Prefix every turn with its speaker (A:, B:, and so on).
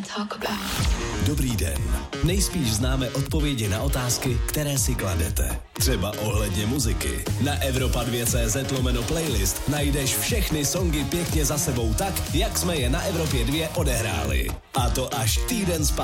A: Dobrý den. Nejspíš známe odpovědi na otázky, které si kladete. Třeba ohledně muziky. Na Evropa2.cz/playlist najdeš všechny songy pěkně za sebou tak, jak jsme je na Evropě 2 odehráli. A to až týden zpátky.